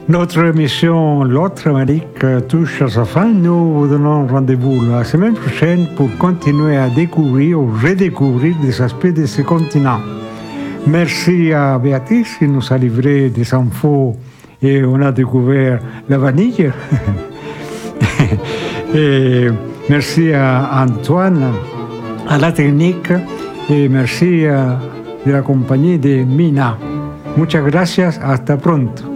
Notre émission L'autre Amérique touche à sa fin. Nous vous donnons rendez-vous la semaine prochaine pour continuer à découvrir ou redécouvrir des aspects de ce continent. Merci à Béatrice qui nous a livré des infos et on a découvert la vanille. Et merci à Antoine, à la technique, et merci de la compagnie de Mina. Muchas gracias, hasta pronto.